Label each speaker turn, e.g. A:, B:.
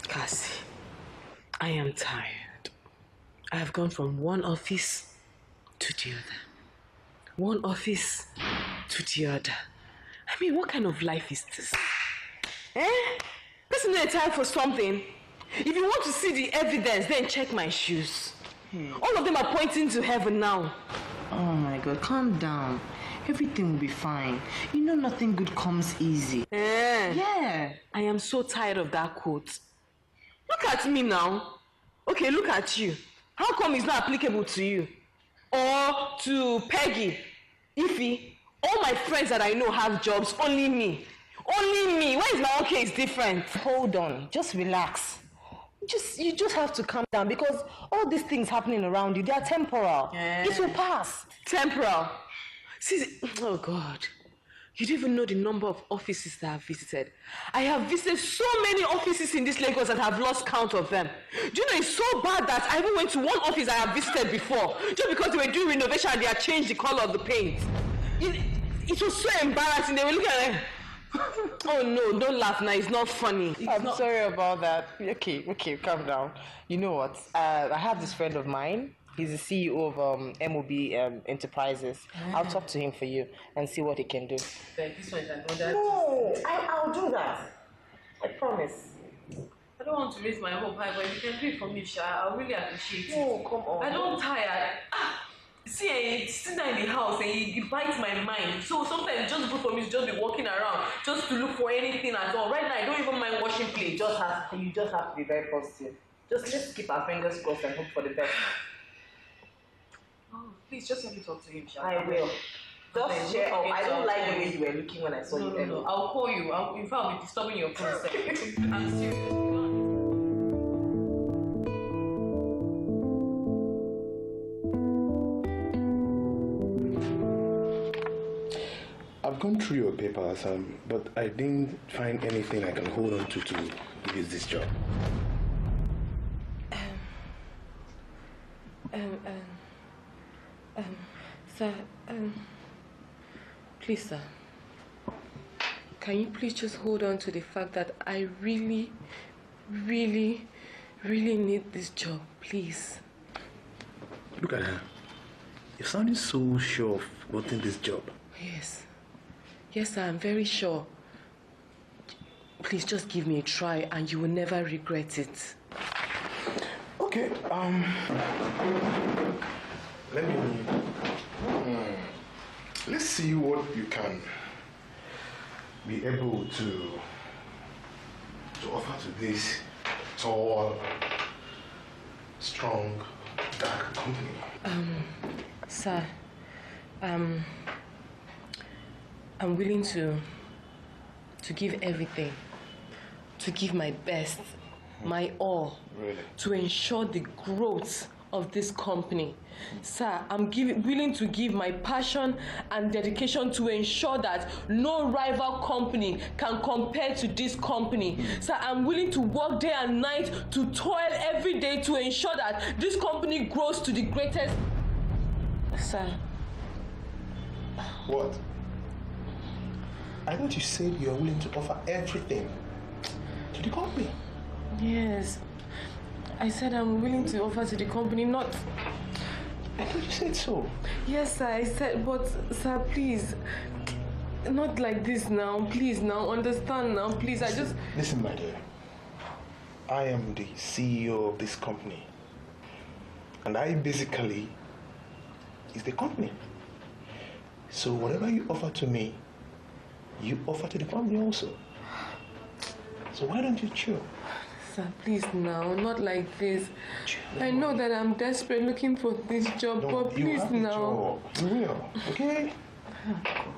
A: Cassie, I am tired. I have gone from one office to the other. One office to the other. I mean, what kind of life is this? Isn't there time for something? If you want to see the evidence, then check my shoes. All of them are pointing to heaven now.
B: Oh my God, calm down. Everything will be fine. You know nothing good comes easy. Yeah.
A: I am so tired of that quote. Look at me now. Okay, look at you. How come it's not applicable to you? Or to Peggy, Ify? All my friends that I know have jobs, only me. Only me. Why is my own case different?
B: Hold on, just relax. You just have to calm down because all these things happening around you, they are temporal. It will pass.
A: Temporal. See, oh God. You don't even know the number of offices that I've visited. I have visited so many offices in this Lagos that I've lost count of them. Do you know, it's so bad that I even went to one office I have visited before just because they were doing renovation and they had changed the color of the paint. It was so embarrassing. They were looking at it. Oh no, don't laugh now, it's not funny.
B: I'm sorry about that. Okay, calm down. You know what? I have this friend of mine. He's the CEO of MOB Enterprises. I'll talk to him for you and see what he can do.
A: This one is another.
B: No, I'll do that. I promise.
A: I don't want to raise my hope high, but if you can do it for me, Sha, I'll really appreciate it.
B: Oh, come on.
A: I don't tire. See, sitting there in the house and it bites my mind. So sometimes it's just good for me to just be walking around, just to look for anything at all. Right now, I don't even mind washing plates.
B: You just have to be very positive. Let's keep our fingers crossed and hope for the best.
A: Oh, please just let me talk to him, Sha.
B: I will. Just cheer up. I don't like the way you were looking when I saw you.
A: No. I'll call you. In fact, I'll be disturbing your phone. I'm serious.
C: I've gone through your papers, but I didn't find anything I can hold on to give you this job.
A: Sir, please, sir, can you please just hold on to the fact that I really, really, really need this job, please?
C: Look at her. You're sounding so sure of wanting this job.
A: Yes, sir, I'm very sure. Please just give me a try and you will never regret it.
C: Okay, let's see what you can be able to offer to this tall, strong, dark company.
A: Sir, I'm willing to give everything, to give my best, my all,
C: Really?
A: to ensure the growth of this company. Sir, I'm willing to give my passion and dedication to ensure that no rival company can compare to this company. Sir, I'm willing to work day and night, to toil every day to ensure that this company grows to the greatest. Sir.
C: What? I thought you said you're willing to offer everything to the company.
A: Yes. I said I'm willing to offer to the company, not...
C: I thought you said so.
A: Yes, sir, I said, but, sir, please, not like this now. Please, now, understand now, please,
C: Listen, my dear. I am the CEO of this company. And I basically is the company. So whatever you offer to me, you offer to the company also. So why don't you chill?
A: Sir, please now, not like this.
C: Chill.
A: I know that I'm desperate looking for this job, but please now.
C: You will, okay?